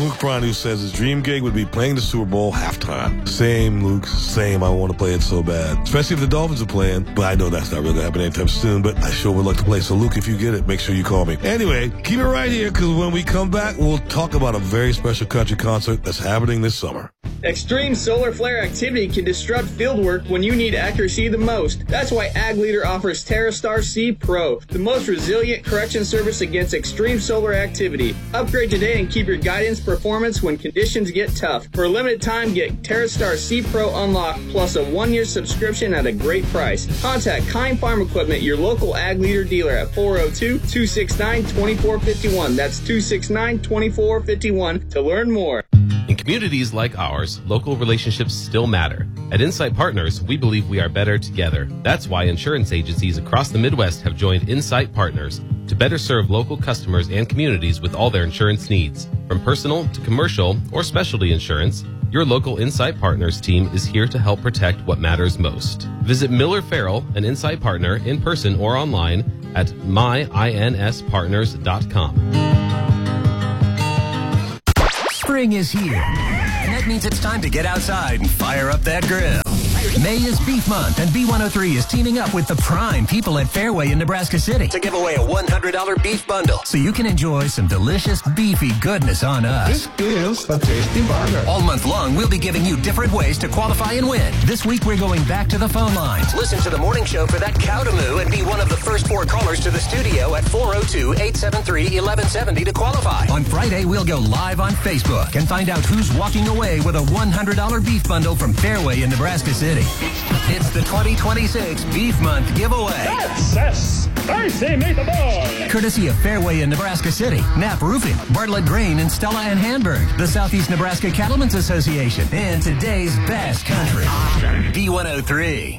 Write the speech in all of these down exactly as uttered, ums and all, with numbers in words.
Luke Bryan, who says his dream gig would be playing the Super Bowl halftime. Same, Luke, same. I want to play it so bad. Especially if the Dolphins are playing. But I know that's not really going to happen anytime soon, but I sure would like to play. So, Luke, if you get it, make sure you call me. Anyway, keep it right here, because when we come back, we'll talk about a very special country concert that's happening this summer. Extreme solar flare activity can disrupt fieldwork when you need accuracy the most. That's why Ag Leader offers TerraStar C Pro, the most resilient correction service against extreme solar activity. Upgrade today and keep your guidance performance when conditions get tough. For a limited time, get TerraStar C Pro Unlocked plus a one-year subscription at a great price. Contact Kine Farm Equipment, your local Ag Leader dealer at four oh two, two six nine, two four five one. That's two six nine, two four five one to learn more. In communities like ours, local relationships still matter. At Insight Partners, we believe we are better together. That's why insurance agencies across the Midwest have joined Insight Partners to better serve local customers and communities with all their insurance needs. From personal to commercial or specialty insurance, your local Insight Partners team is here to help protect what matters most. Visit Miller Farrell, an Insight Partner, in person or online at my ins partners dot com. Spring is here, and that means it's time to get outside and fire up that grill. May is Beef Month, and B one oh three is teaming up with the prime people at Fairway in Nebraska City to give away a one hundred dollars beef bundle so you can enjoy some delicious beefy goodness on us. This is a tasty burger. All month long, we'll be giving you different ways to qualify and win. This week, we're going back to the phone lines. Listen to the morning show for that cow to moo and be one of the first four callers to the studio at four oh two, eight seven three, one one seven oh to qualify. On Friday, we'll go live on Facebook and find out who's walking away with a one hundred dollars beef bundle from Fairway in Nebraska City. It's the twenty twenty-six Beef Month giveaway. That's spicy meatball. Courtesy of Fairway in Nebraska City, Knapp Roofing, Bartlett Grain, and Stella and Hamburg, the Southeast Nebraska Cattlemen's Association, and today's best country, B one oh three.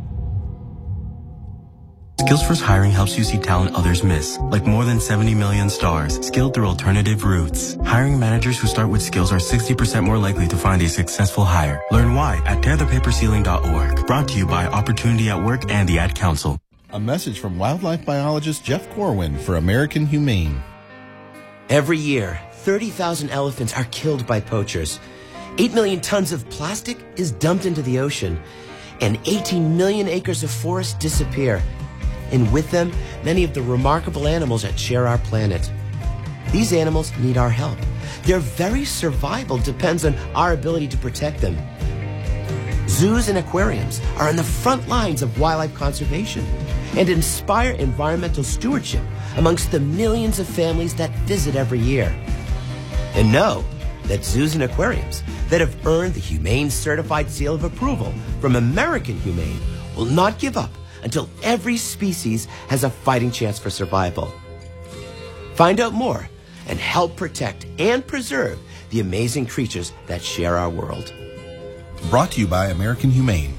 SkillsFirst Hiring helps you see talent others miss, like more than seventy million stars, skilled through alternative routes. Hiring managers who start with skills are sixty percent more likely to find a successful hire. Learn why at tear the paper ceiling dot org. Brought to you by Opportunity at Work and the Ad Council. A message from wildlife biologist Jeff Corwin for American Humane. Every year, thirty thousand elephants are killed by poachers. eight million tons of plastic is dumped into the ocean, and eighteen million acres of forest disappear. And with them, many of the remarkable animals that share our planet. These animals need our help. Their very survival depends on our ability to protect them. Zoos and aquariums are on the front lines of wildlife conservation and inspire environmental stewardship amongst the millions of families that visit every year. And know that zoos and aquariums that have earned the Humane Certified Seal of Approval from American Humane will not give up until every species has a fighting chance for survival. Find out more and help protect and preserve the amazing creatures that share our world. Brought to you by American Humane.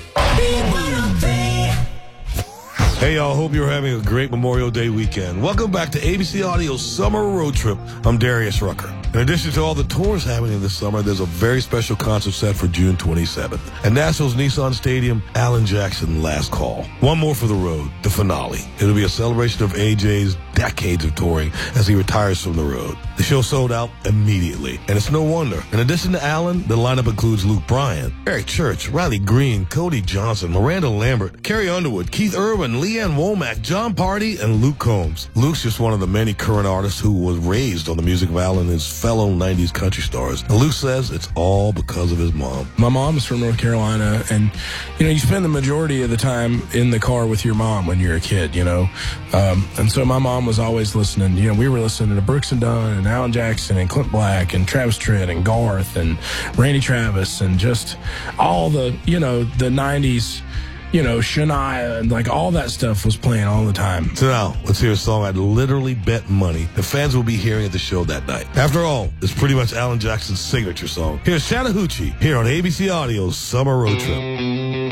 Hey, y'all. Hope you're having a great Memorial Day weekend. Welcome back to A B C Audio's Summer Road Trip. I'm Darius Rucker. In addition to all the tours happening this summer, there's a very special concert set for June twenty-seventh. At Nashville's Nissan Stadium, Alan Jackson, Last Call. One More for the Road, the finale. It'll be a celebration of A J's decades of touring as he retires from the road. The show sold out immediately, and it's no wonder. In addition to Alan, the lineup includes Luke Bryan, Eric Church, Riley Green, Cody Johnson, Miranda Lambert, Carrie Underwood, Keith Urban, Leanne Womack, John Party, and Luke Combs. Luke's just one of the many current artists who was raised on the music of Alan and his fellow nineties country stars. And Luke says it's all because of his mom. My mom is from North Carolina, and, you know, you spend the majority of the time in the car with your mom when you're a kid, you know. Um, and so my mom was always listening. You know, we were listening to Brooks and Dunn and Alan Jackson and Clint Black and Travis Tritt and Garth and Randy Travis and just all the, you know, the nineties, you know, Shania and like all that stuff was playing all the time. So now, let's hear a song I'd literally bet money the fans will be hearing at the show that night. After all, it's pretty much Alan Jackson's signature song. Here's Chattahoochee here on A B C Audio's Summer Road Trip.